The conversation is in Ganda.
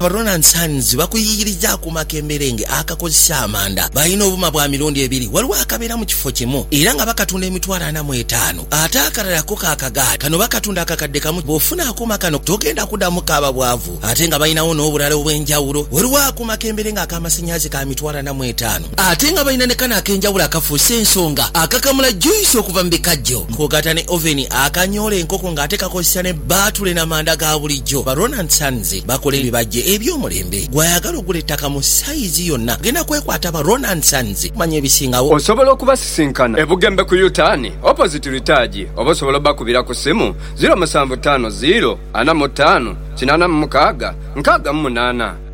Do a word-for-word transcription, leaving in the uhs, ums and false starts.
Ronald Sons bakuyigiriza ku makemberenge akakozesa amanda balina obuma bwa mirundi ebiri waliwo akabeera mu kifo kimu era nga bakatunda emitwalo ana mu etaano ate akalala ko kaakagaali kano bakatunda akakadde kamu bw'ofuna akuma kano togenda kuddamu kaaba bwavu ate nga balinawo n'obulala obw'enjawulo waliwo akuma kemberenge ak'amasannyalaze ka mitwalo ana mu etaano ate nga balina ne kano ak'enjawulo akafuuse ensonga akakamula juice okuva mu bikajjo nkogata ne oveni akanyoola enkoko ng'ate kakozesa ne baatule n'amanda ga bulijjo ba Ronald Sons bakola ebibajje eby'omulembe gwayagala ogula ettaka mu sayizi yonna genda kwekwata ba Ronald Sons manya ebisingawo osobola okubasisinkana ebugembe ku Yutaani opposite Litaji oba osobola bakubira ku simu zero seven five zero ana mu ttaano kinaana mu mukaaga nkaaga mu munaana.